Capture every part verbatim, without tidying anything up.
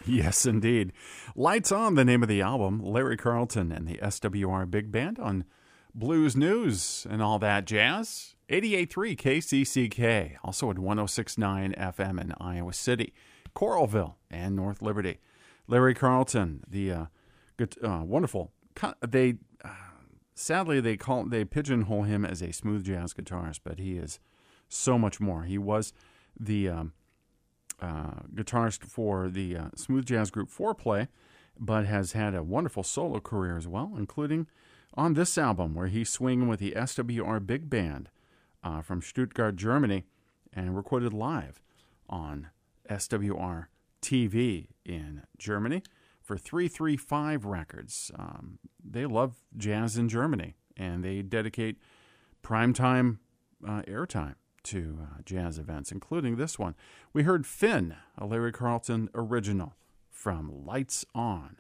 Yes, indeed. Lights On, the name of the album. Larry Carlton and the S W R Big Band on Blues News and all that jazz. eighty-eight point three K C C K, also at one oh six point nine F M in Iowa City, Coralville, and North Liberty. Larry Carlton, the uh, good, uh, wonderful. They uh, sadly they call they pigeonhole him as a smooth jazz guitarist, but he is so much more. He was the um, uh, guitarist for the uh, smooth jazz group Foreplay, but has had a wonderful solo career as well, including on this album where he's swinging with the S W R Big Band uh, from Stuttgart, Germany, and recorded live on S W R T V in Germany for three thirty-five Records. Um, they love jazz in Germany, and they dedicate primetime uh, airtime to uh, jazz events, including this one. We heard Finn, a Larry Carlton original from Lights On.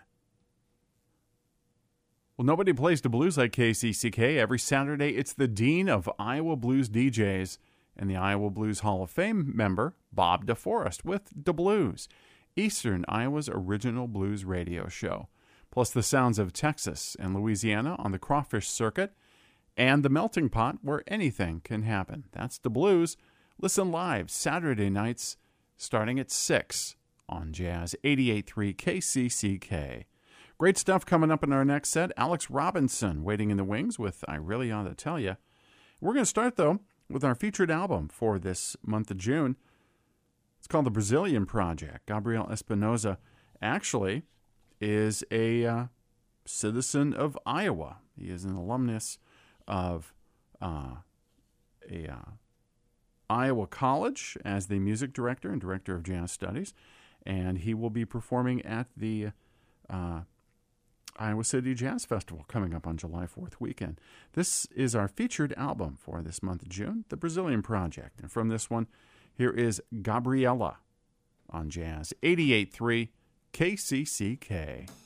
Well, nobody plays the blues like K C C K. Every Saturday, it's the Dean of Iowa Blues D Js and the Iowa Blues Hall of Fame member, Bob DeForest, with The Blues, Eastern Iowa's original blues radio show, plus the sounds of Texas and Louisiana on the Crawfish Circuit, and the Melting Pot where anything can happen. That's The Blues. Listen live Saturday nights starting at six on Jazz eighty-eight point three K C C K. Great stuff coming up in our next set. Alex Robinson waiting in the wings with I Really Ought to Tell Ya. We're going to start, though, with our featured album for this month of June. It's called The Brazilian Project. Gabriel Espinosa actually is a uh, citizen of Iowa. He is an alumnus of uh, a uh, Iowa College as the music director and director of jazz studies, and he will be performing at the uh, Iowa City Jazz Festival coming up on July fourth weekend. This is our featured album for this month of June, The Brazilian Project. And from this one, here is Gabriela on Jazz eighty-eight point three K C C K.